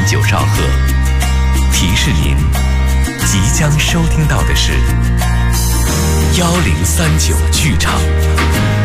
9兆赫。提示您，即将收听到的是1039剧场。